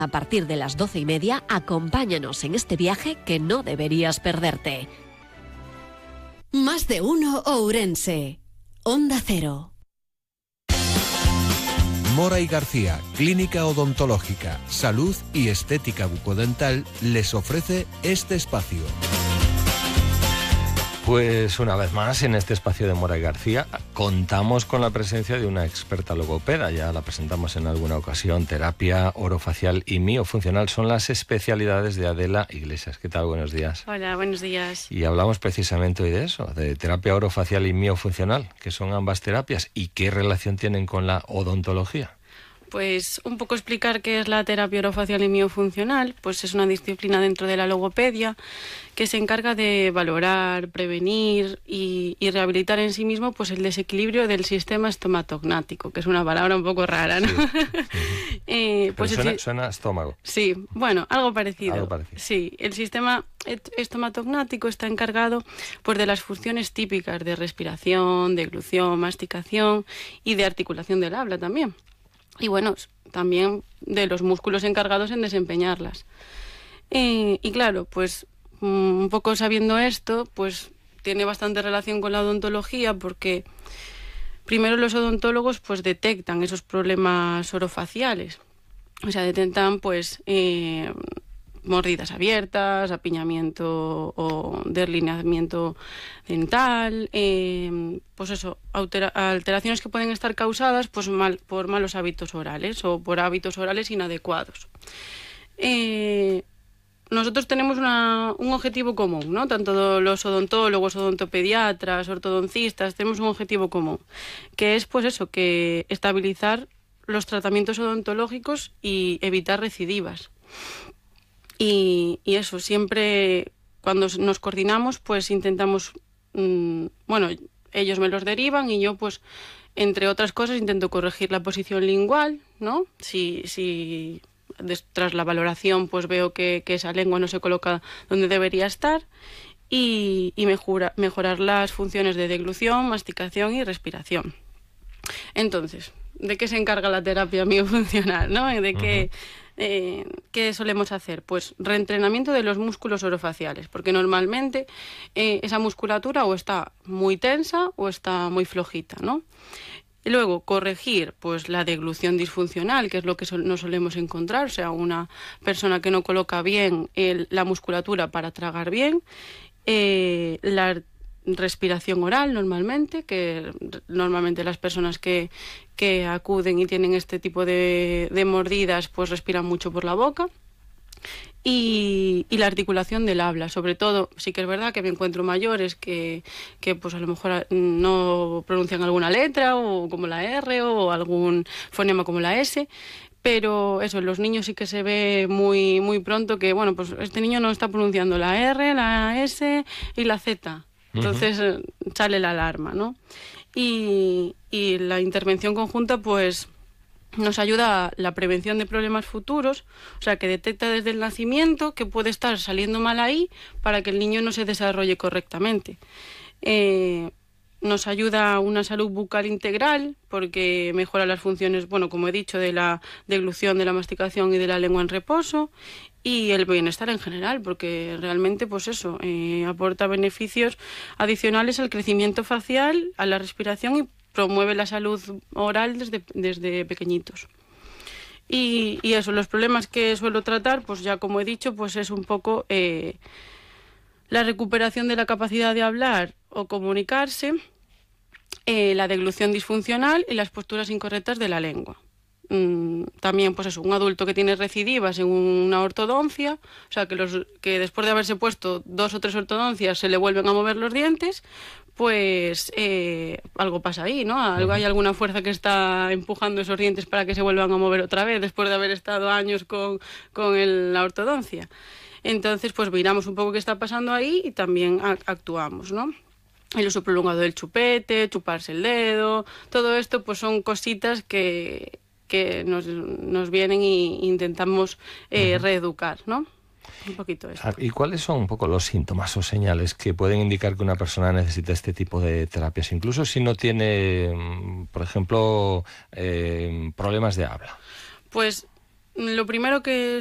A partir de las 12:30, acompáñanos en este viaje que no deberías perderte. Más de uno Ourense. Onda Cero. Mora y García, Clínica Odontológica, Salud y Estética Bucodental, les ofrece este espacio. Pues una vez más, en este espacio de Mora y García, contamos con la presencia de una experta logopeda. Ya la presentamos en alguna ocasión. Terapia orofacial y miofuncional son las especialidades de Adela Iglesias. ¿Qué tal? Buenos días. Hola, buenos días. Y hablamos precisamente hoy de eso, de terapia orofacial y miofuncional, que son ambas terapias y qué relación tienen con la odontología. Pues un poco explicar qué es la terapia orofacial y miofuncional. Pues es una disciplina dentro de la logopedia que se encarga de valorar, prevenir y rehabilitar en sí mismo pues el desequilibrio del sistema estomatognático, que es una palabra un poco rara, ¿no? Sí. Pues suena a estómago. Sí, bueno, algo parecido. Algo parecido. Sí, el sistema estomatognático está encargado pues de las funciones típicas de respiración, deglución, masticación y de articulación del habla también. Y bueno, también de los músculos encargados en desempeñarlas. Y claro, pues un poco sabiendo esto, pues tiene bastante relación con la odontología, porque primero los odontólogos pues detectan esos problemas orofaciales. O sea, detectan pues mordidas abiertas, apiñamiento o deslineamiento dental, pues eso, alteraciones que pueden estar causadas pues por malos hábitos orales o por hábitos orales inadecuados. Nosotros tenemos un objetivo común, ¿no? Tanto los odontólogos, odontopediatras, ortodoncistas, tenemos un objetivo común, que es pues eso, que estabilizar los tratamientos odontológicos y evitar recidivas. Y eso, siempre cuando nos coordinamos, pues intentamos, bueno, ellos me los derivan y yo, pues, entre otras cosas, intento corregir la posición lingual, ¿no? Si tras la valoración, pues veo que esa lengua no se coloca donde debería estar y mejorar las funciones de deglución, masticación y respiración. Entonces, ¿de qué se encarga la terapia miofuncional, no? ¿De qué... ¿Qué solemos hacer? Pues reentrenamiento de los músculos orofaciales, porque normalmente esa musculatura o está muy tensa o está muy flojita, ¿no? Y luego corregir pues la deglución disfuncional, que es lo que no solemos encontrar, o sea, una persona que no coloca bien la musculatura para tragar bien, la respiración oral normalmente, que normalmente las personas que acuden y tienen este tipo de mordidas pues respiran mucho por la boca, y la articulación del habla. Sobre todo, sí que es verdad que me encuentro mayores que pues a lo mejor no pronuncian alguna letra o como la R o algún fonema como la S, pero eso, en los niños sí que se ve muy, muy pronto que, bueno, pues este niño no está pronunciando la R, la S y la Z. Entonces sale la alarma, ¿no? Y la intervención conjunta pues nos ayuda a la prevención de problemas futuros, o sea, que detecta desde el nacimiento que puede estar saliendo mal ahí para que el niño no se desarrolle correctamente. Nos ayuda a una salud bucal integral porque mejora las funciones, bueno, como he dicho, de la deglución, de la masticación y de la lengua en reposo, y el bienestar en general, porque realmente pues eso, aporta beneficios adicionales al crecimiento facial, a la respiración y promueve la salud oral desde pequeñitos. Y eso, los problemas que suelo tratar, pues ya como he dicho, pues es un poco la recuperación de la capacidad de hablar o comunicarse, la deglución disfuncional y las posturas incorrectas de la lengua. También, pues eso, un adulto que tiene recidivas en una ortodoncia, o sea, que después de haberse puesto 2 o 3 ortodoncias se le vuelven a mover los dientes, pues algo pasa ahí, ¿no? Hay alguna fuerza que está empujando esos dientes para que se vuelvan a mover otra vez después de haber estado años con la ortodoncia. Entonces, pues miramos un poco qué está pasando ahí y también actuamos, ¿no? El uso prolongado del chupete, chuparse el dedo, todo esto pues son cositas que nos vienen e intentamos reeducar, ¿no? Un poquito eso. ¿Y cuáles son un poco los síntomas o señales que pueden indicar que una persona necesita este tipo de terapias, incluso si no tiene, por ejemplo, problemas de habla? Pues lo primero que